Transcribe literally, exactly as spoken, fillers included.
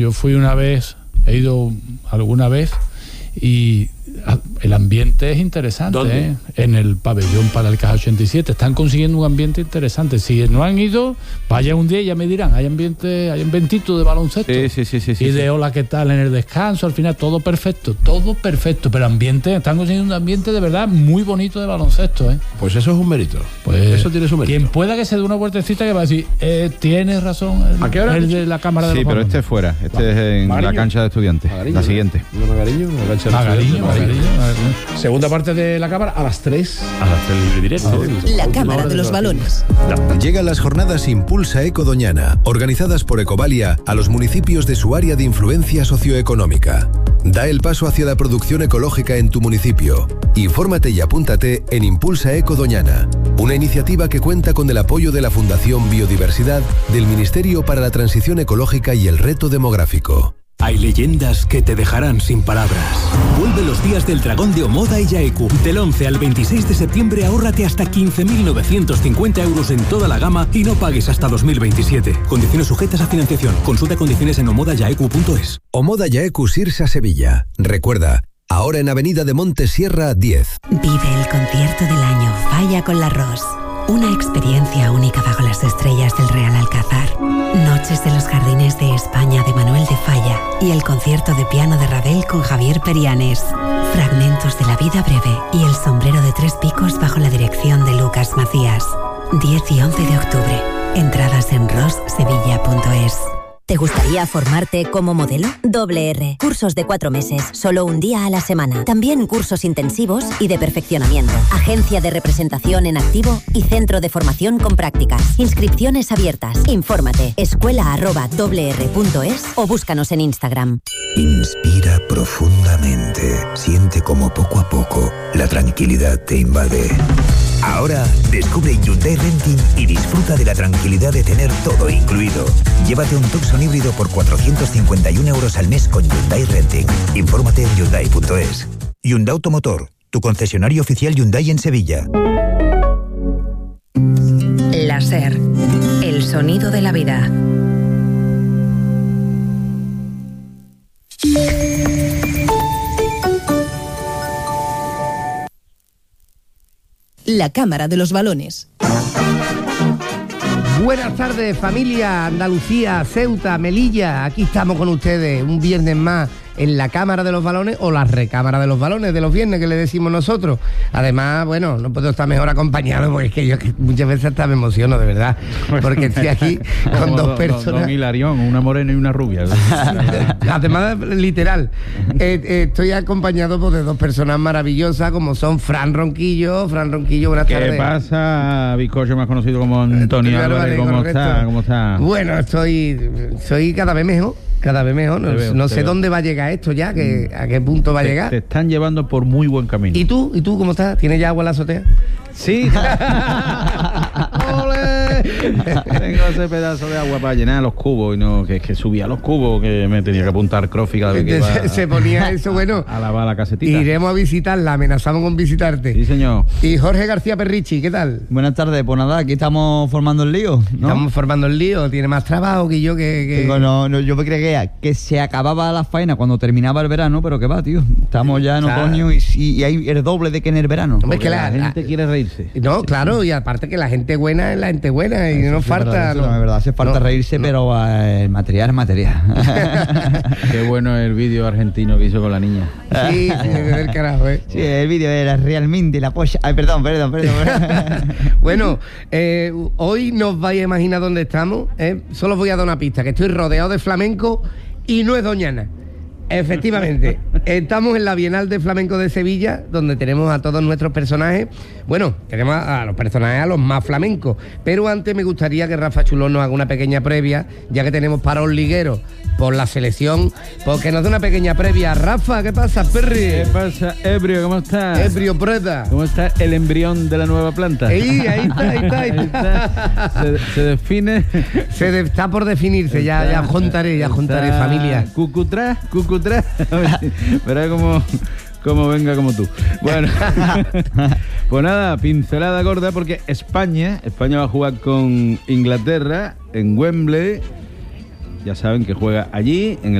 Yo fui una vez, he ido alguna vez y el ambiente es interesante. ¿Dónde? ¿eh? En el pabellón para el Caja ochenta y siete. Están consiguiendo un ambiente interesante. Si no han ido, vayan un día y ya me dirán. Hay ambiente, hay ambientito de baloncesto. Sí, sí, sí, sí, sí, y de sí. hola, ¿qué tal? En el descanso, al final, todo perfecto. Todo perfecto. Pero ambiente, están consiguiendo un ambiente de verdad muy bonito de baloncesto. ¿eh? Pues eso es un mérito. Pues eso tiene su mérito. Quien pueda que se dé una vueltecita que va a decir, eh, tienes razón. El, ¿A qué hora? El de la Cámara de Sí, los pero Balones. este es fuera. Este es en Magariño. la cancha de estudiantes. Magariño, la ¿no? siguiente. ¿No, Magariño? La cancha de Magariño, Estudiantes. Magariño, Magariño. Segunda parte de la cámara a las tres. A las tres libre directo. La Cámara de los Balones. Llegan las jornadas Impulsa Eco Doñana, organizadas por Ecovalia a los municipios de su área de influencia socioeconómica. Da el paso hacia la producción ecológica en tu municipio. Infórmate y apúntate en Impulsa Eco Doñana, una iniciativa que cuenta con el apoyo de la Fundación Biodiversidad del Ministerio para la Transición Ecológica y el Reto Demográfico. Hay leyendas que te dejarán sin palabras. Vuelve los días del dragón de Omoda y Yaeku. Del once al veintiséis de septiembre ahórrate hasta quince mil novecientos cincuenta euros en toda la gama y no pagues hasta dos mil veintisiete. Condiciones sujetas a financiación. Consulta condiciones en omoda yaeku punto es. Omoda Yaeku Sirsa Sevilla. Recuerda, ahora en Avenida de Montes Sierra diez. Vive el concierto del año Falla con la Ros. Una experiencia única bajo las estrellas del Real Alcázar. Noches de los Jardines de España de Manuel de Falla y el concierto de piano de Ravel con Javier Perianes. Fragmentos de la vida breve y el sombrero de tres picos bajo la dirección de Lucas Macías. diez y once de octubre. Entradas en ros sevilla punto es. ¿Te gustaría formarte como modelo? Doble R. Cursos de cuatro meses, solo un día a la semana. También cursos intensivos y de perfeccionamiento. Agencia de representación en activo y centro de formación con prácticas. Inscripciones abiertas. Infórmate. Escuela arroba doble r punto es o búscanos en Instagram. Inspira profundamente. Siente como poco a poco la tranquilidad te invade. Ahora descubre Hyundai Renting y disfruta de la tranquilidad de tener todo incluido. Llévate un Tucson híbrido por cuatrocientos cincuenta y un euros al mes con Hyundai Renting. Infórmate en hyundai punto es. Hyundai Automotor, tu concesionario oficial Hyundai en Sevilla. La SER. El sonido de la vida. La Cámara de los Balones. Buenas tardes, familia, Andalucía, Ceuta, Melilla. Aquí estamos con ustedes un viernes más en la Cámara de los Balones o la Recámara de los Balones de los viernes que le decimos nosotros. Además, bueno, no puedo estar mejor acompañado porque es que yo que muchas veces hasta me emociono, de verdad, porque estoy aquí con dos personas. Don Hilarión, una morena y una rubia. Además, literal. Eh, eh, estoy acompañado pues, de dos personas maravillosas como son Fran Ronquillo. Fran Ronquillo, buenas ¿Qué tardes. ¿Qué pasa, bizcocho más conocido como Antonio Claro, Álvarez? vale, ¿Cómo correcto. está? ¿Cómo está? Bueno, estoy, soy cada vez mejor. Cada vez mejor, no, veo, no sé veo. dónde va a llegar esto ya, que, a qué punto va a Te, llegar. te están llevando por muy buen camino. ¿Y tú? ¿Y tú cómo estás? ¿Tienes ya agua en la azotea? Sí. ¡Ole! Tengo ese pedazo de agua para llenar los cubos y no, que, que subía los cubos, que me tenía que apuntar crofi cada vez que iba se, se ponía eso, bueno. A lavar la casetita. Iremos a visitarla, amenazamos con visitarte. Sí, señor. Y Jorge García Perrichi, ¿qué tal? Buenas tardes, pues nada, aquí estamos formando el lío, ¿no? Estamos formando el lío, tiene más trabajo que yo que... que... Digo, no, no, yo me creía que se acababa la faena cuando terminaba el verano, pero que va, tío. Estamos ya en O sea, otoño y, y, y hay el doble de que en el verano. Hombre, es que la, la, gente la, quiere reírse. No, claro, y aparte que la gente buena es la gente buena y Eso no sí, falta... verdad, eso no, no es verdad, hace falta no, reírse, no. pero eh, el material es material. Qué bueno el vídeo argentino que hizo con la niña. Sí, sí, del carajo, ¿eh? Sí, el vídeo era realmente la polla. Ay, perdón, perdón, perdón. Bueno, eh, hoy no os vais a imaginar dónde estamos, ¿eh? Solo os voy a dar una pista, que estoy rodeado de flamenco y no es Doñana. Efectivamente, estamos en la Bienal de Flamenco de Sevilla, donde tenemos a todos nuestros personajes. Bueno, tenemos a los personajes a los más flamencos, pero antes me gustaría que Rafa Chulón nos haga una pequeña previa, ya que tenemos parón liguero por la selección, porque nos dé una pequeña previa. Rafa, ¿qué pasa, Perry? ¿Qué pasa, Ebrio? ¿Cómo estás? Ebrio Preda. ¿Cómo está el embrión de la nueva planta? Ahí, ahí está, ahí está. Ahí está. Se, se define. Se de, está por definirse, ya, ya juntaré, ya juntaré familia. Cucutrá, cucutrá. Verá cómo, cómo venga como tú. Bueno, pues nada, pincelada gorda porque España, España va a jugar con Inglaterra en Wembley. ya saben que juega allí, en el